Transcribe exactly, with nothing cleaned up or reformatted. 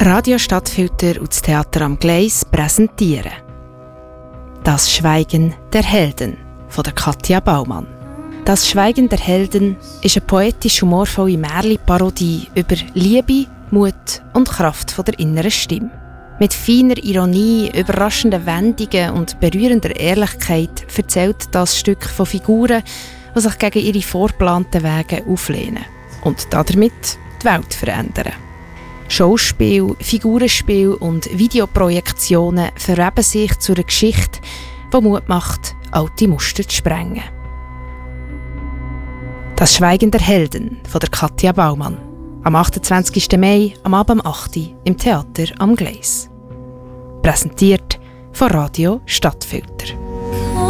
Radio Stadtfilter und das Theater am Gleis präsentieren «Das Schweigen der Helden» von der Katja Baumann. «Das Schweigen der Helden» ist eine poetisch-humorvolle Märchen-Parodie über Liebe, Mut und Kraft von der inneren Stimme. Mit feiner Ironie, überraschenden Wendungen und berührender Ehrlichkeit erzählt das Stück von Figuren, die sich gegen ihre vorgeplanten Wege auflehnen und damit die Welt verändern. Schauspiel, Figurenspiel und Videoprojektionen verweben sich zu einer Geschichte, die Mut macht, alte Muster zu sprengen. «Das Schweigen der Helden» von der Katja Baumann. Am achtundzwanzigsten Mai, am Abend um acht Uhr im Theater am Gleis. Präsentiert von Radio Stadtfilter.